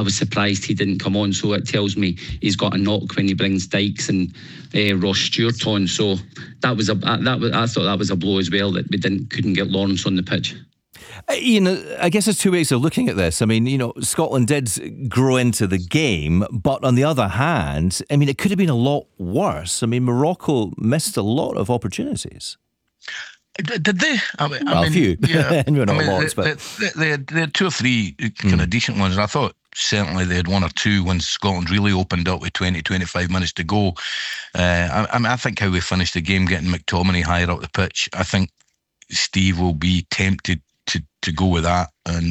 was surprised he didn't come on. So it tells me he's got a knock when he brings Dykes and Ross Stewart on. So I thought that was a blow as well, that we couldn't get Lawrence on the pitch. Ian, I guess there's two ways of looking at this. I mean, Scotland did grow into the game, but on the other hand, I mean, it could have been a lot worse. I mean, Morocco missed a lot of opportunities. Did they? A few. Yeah. Lots, but they had two or three kind of decent ones, and I thought certainly they had one or two when Scotland really opened up with 20-25 minutes to go. I think how we finished the game, getting McTominay higher up the pitch, I think Steve will be tempted to go with that, and